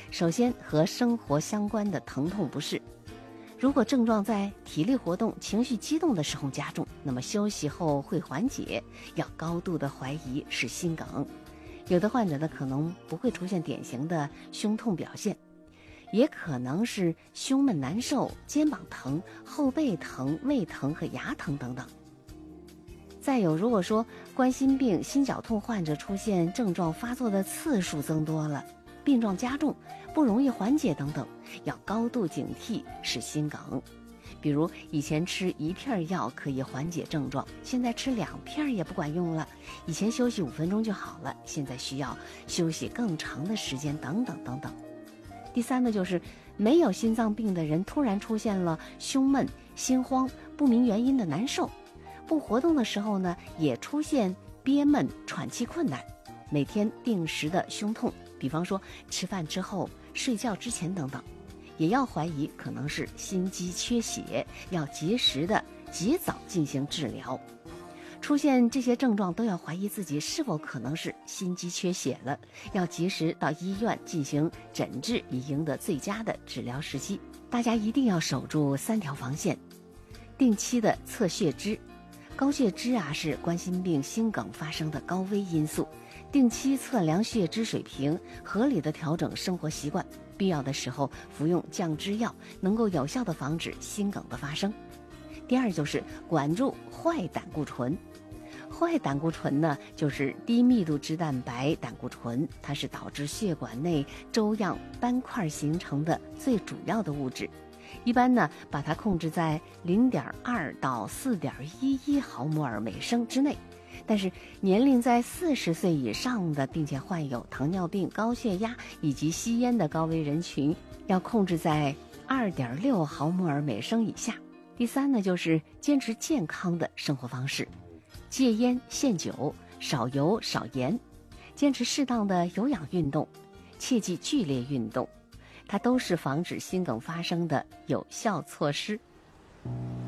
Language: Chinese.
首先和生活相关的疼痛不适。如果症状在体力活动、情绪激动的时候加重，那么休息后会缓解，要高度的怀疑是心梗。有的患者呢可能不会出现典型的胸痛表现，也可能是胸闷难受、肩膀疼、后背疼、胃疼和牙疼等等。再有，如果说冠心病、心绞痛患者出现症状发作的次数增多了，病状加重，不容易缓解等等，要高度警惕是心梗。比如以前吃1片药可以缓解症状，现在吃2片也不管用了；以前休息5分钟就好了，现在需要休息更长的时间等等等等。第三呢，就是没有心脏病的人突然出现了胸闷、心慌、不明原因的难受，不活动的时候呢也出现憋闷、喘气困难，每天定时的胸痛，比方说吃饭之后、睡觉之前等等，也要怀疑可能是心肌缺血，要及时的及早进行治疗。出现这些症状都要怀疑自己是否可能是心肌缺血了，要及时到医院进行诊治，以赢得最佳的治疗时机。大家一定要守住3条防线：定期的测血脂，高血脂是冠心病、心梗发生的高危因素，定期测量血脂水平，合理的调整生活习惯，必要的时候服用降脂药，能够有效的防止心梗的发生。第二就是管住坏胆固醇。坏胆固醇呢，就是低密度脂蛋白胆固醇，它是导致血管内粥样斑块形成的最主要的物质。一般呢，把它控制在0.2到4.11毫摩尔每升之内。但是年龄在40岁以上的，并且患有糖尿病、高血压以及吸烟的高危人群，要控制在2.6毫摩尔每升以下。第三呢，就是坚持健康的生活方式，戒烟限酒，少油少盐，坚持适当的有氧运动，切忌剧烈运动，它都是防止心梗发生的有效措施。